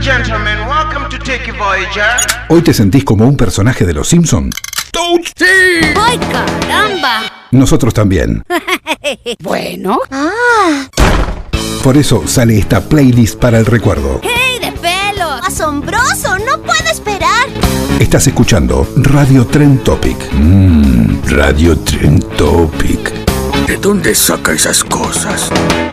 gentlemen, welcome to Take a Voyager. ¿Hoy te sentís como un personaje de Los Simpson? ¡Touch! ¡Sí! ¡Ay, caramba! Nosotros también. Bueno. Por eso sale esta playlist para el recuerdo. ¡Hey, de pelos! ¡Asombroso! ¡No puedo esperar! Estás escuchando Radio Trend Topic. Radio Trend Topic. ¿De dónde saca esas cosas?